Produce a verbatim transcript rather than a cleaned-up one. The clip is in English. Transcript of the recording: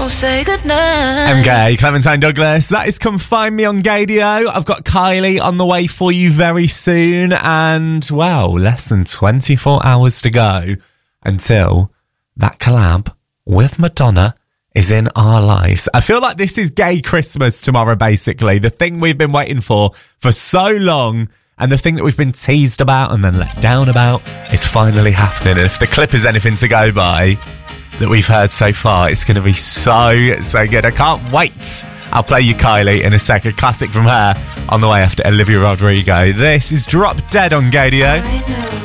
don't say goodnight. M K, Clementine Douglas. That is Come Find Me on Gadio. I've got Kylie on the way for you very soon. And, well, less than twenty-four hours to go until that collab with Madonna is in our lives. I feel like this is gay Christmas tomorrow, basically. The thing we've been waiting for for so long, and the thing that we've been teased about and then let down about is finally happening. And if the clip is anything to go by that we've heard so far, it's going to be so, so good. I can't wait. I'll play you Kylie in a second. Classic from her on the way after Olivia Rodrigo. This is Drop Dead on Gadio. I know